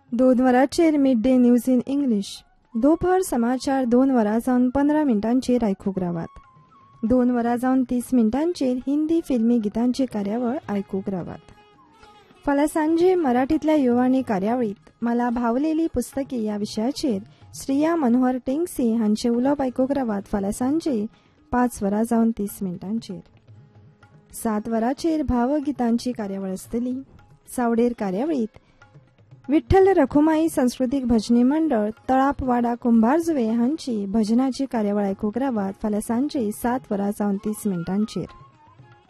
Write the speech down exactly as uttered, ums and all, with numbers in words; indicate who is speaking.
Speaker 1: दोन वरांचेर mid day news in English. दोपहर समाचार दोन वरां जावन पंदरा मिनटांचेर आयकूंक रावात. दोन वरां जावन तीस मिनटांचेर हिंदी फिल्मी गितांची कार्यावळ आयकूंक रावात. फाल्यां सांजे मराठींतल्या युवाणी कार्यावळीत मला भावलेली पुस्तके ह्या विशयाचेर श्रिया मनोहर टेंगसी हांचे उलोवप आयकूंक रावात. फाल्यां सांजे पांच वरां जावन तीस मिनटांचेर. सात वरांचेर भावगितांची कार्यावळ आसतली. सावडेर कार्यावळीत विठ्ठल रखुमाई सांस्कृतिक भजनी मंडळ तळापवाडा कुंभारजुवे हांची भजनाची कार्यावळ आयकूंक रावात. फाल्यां सांजे सात वरां जावन तीस मिनटांचेर.